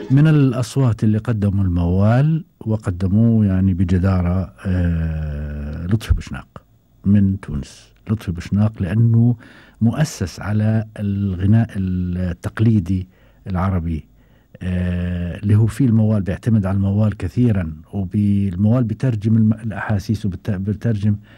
من الأصوات اللي قدموا الموال وقدموه يعني بجدارة لطفي بوشناق من تونس. لطفي بوشناق لأنه مؤسس على الغناء التقليدي العربي، اللي هو فيه الموال، بيعتمد على الموال كثيرا، وبالموال بترجم الأحاسيس وبترجم